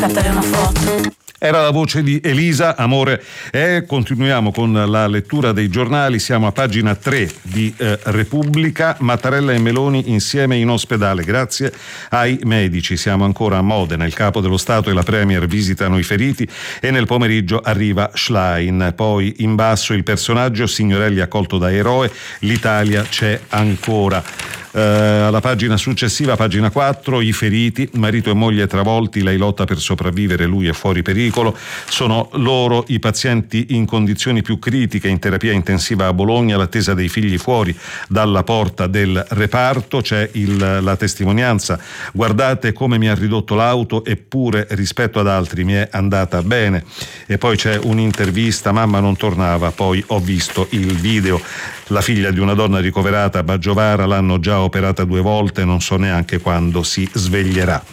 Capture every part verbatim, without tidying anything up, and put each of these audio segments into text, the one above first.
scattare una foto. Era la voce di Elisa, Amore è. Continuiamo con la lettura dei giornali. Siamo a pagina tre di eh, Repubblica. Mattarella e Meloni insieme in ospedale grazie ai medici. Siamo ancora a Modena. Il capo dello Stato e la Premier visitano i feriti e nel pomeriggio arriva Schlein. Poi in basso il personaggio Signorelli accolto da eroe. L'Italia c'è ancora. Uh, alla pagina successiva, pagina quattro, i feriti, marito e moglie travolti, lei lotta per sopravvivere, lui è fuori pericolo. Sono loro i pazienti in condizioni più critiche in terapia intensiva a Bologna, l'attesa dei figli fuori dalla porta del reparto. C'è il, la testimonianza: guardate come mi ha ridotto l'auto, eppure rispetto ad altri mi è andata bene. E poi c'è un'intervista: mamma non tornava, poi ho visto il video. La figlia di una donna ricoverata a Baggiovara, l'hanno già operata due volte, non so neanche quando si sveglierà.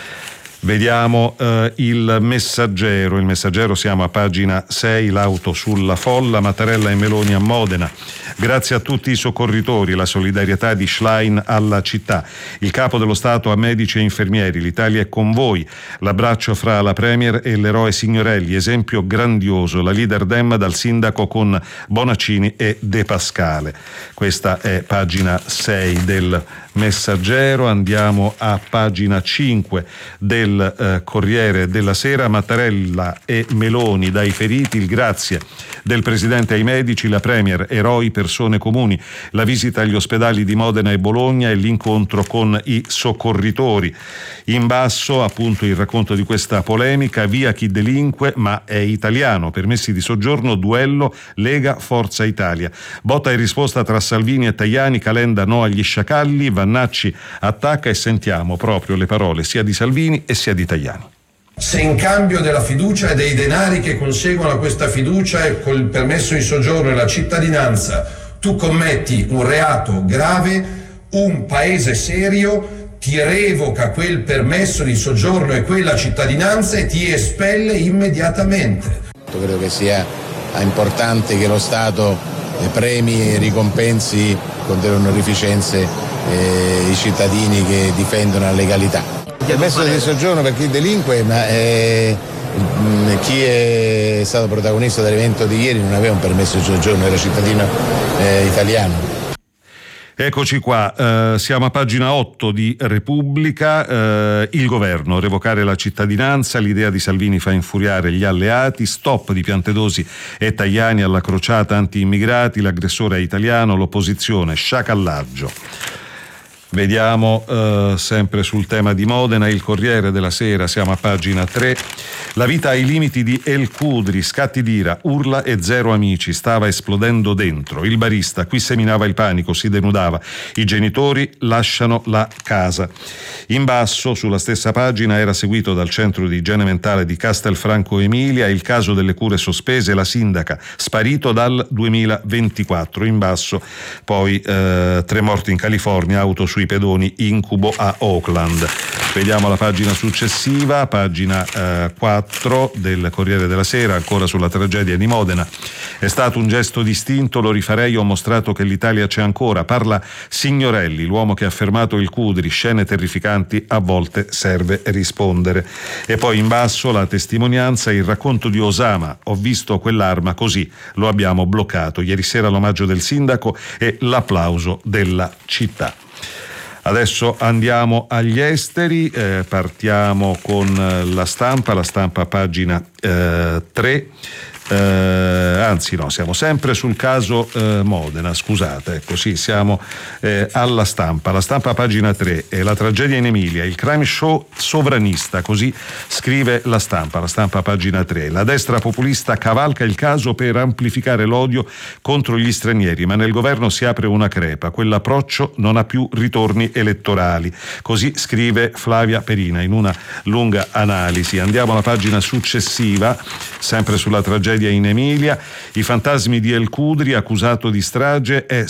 Vediamo eh, il Messaggero. Il Messaggero, siamo a pagina sei, l'auto sulla folla, Mattarella e Meloni a Modena. Grazie a tutti i soccorritori, la solidarietà di Schlein alla città. Il capo dello Stato a medici e infermieri, l'Italia è con voi. L'abbraccio fra la Premier e l'eroe Signorelli, esempio grandioso. La leader Dem dal sindaco con Bonaccini e De Pascale. Questa è pagina sei del Messaggero. Andiamo a pagina cinque del eh, Corriere della Sera. Mattarella e Meloni dai feriti, il grazie del Presidente ai medici, la Premier, eroi, persone comuni, la visita agli ospedali di Modena e Bologna e l'incontro con i soccorritori. In basso appunto il racconto di questa polemica: via chi delinque ma è italiano, permessi di soggiorno, duello Lega Forza Italia, botta e risposta tra Salvini e Tajani, Calenda no agli sciacalli, Vannacci attacca, e sentiamo proprio le parole sia di Salvini e sia di Tajani. Se in cambio della fiducia e dei denari che conseguono a questa fiducia e col permesso di soggiorno e la cittadinanza tu commetti un reato grave, un paese serio ti revoca quel permesso di soggiorno e quella cittadinanza e ti espelle immediatamente. Credo che sia importante che lo Stato premi e ricompensi con delle onorificenze eh, i cittadini che difendono la legalità. Il permesso di soggiorno per chi delinque, ma eh, chi è stato protagonista dell'evento di ieri non aveva un permesso di soggiorno, era cittadino eh, italiano. Eccoci qua, eh, siamo a pagina otto di Repubblica. Eh, il governo, revocare la cittadinanza, l'idea di Salvini fa infuriare gli alleati, stop di Piantedosi e Tajani alla crociata anti-immigrati, l'aggressore è italiano, l'opposizione, sciacallaggio. Vediamo eh, sempre sul tema di Modena, il Corriere della Sera, siamo a pagina tre. La vita ai limiti di El Cudri, scatti d'ira, urla e zero amici, stava esplodendo dentro. Il barista, qui seminava il panico, si denudava. I genitori lasciano la casa. In basso, sulla stessa pagina, era seguito dal centro di igiene mentale di Castelfranco Emilia il caso delle cure sospese, la sindaca, sparito dal duemilaventiquattro. In basso, poi eh, tre morti in California, auto sui pedoni, incubo a Oakland. Vediamo la pagina successiva, pagina eh, quattro del Corriere della Sera, ancora sulla tragedia di Modena. È stato un gesto distinto, lo rifarei, ho mostrato che l'Italia c'è ancora. Parla Signorelli, l'uomo che ha fermato il Cudri, scene terrificanti, a volte serve rispondere. E poi in basso la testimonianza, il racconto di Osama, ho visto quell'arma così, lo abbiamo bloccato. Ieri sera l'omaggio del sindaco e l'applauso della città. Adesso andiamo agli esteri, eh, partiamo con la Stampa, la Stampa pagina eh, tre. Eh, anzi no, siamo sempre sul caso eh, Modena, scusate, ecco sì, siamo eh, alla Stampa, la Stampa pagina tre, e la tragedia in Emilia, il crime show sovranista, così scrive la Stampa, la Stampa pagina tre. La destra populista cavalca il caso per amplificare l'odio contro gli stranieri, ma nel governo si apre una crepa, quell'approccio non ha più ritorni elettorali, così scrive Flavia Perina in una lunga analisi. Andiamo alla pagina successiva, sempre sulla tragedia in Emilia, i fantasmi di El Cudri, accusato di strage, è